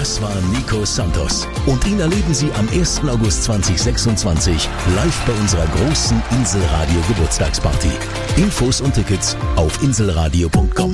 Das war Nico Santos. Und ihn erleben Sie am 1. August 2026 live bei unserer großen Inselradio Geburtstagsparty. Infos und Tickets auf inselradio.com.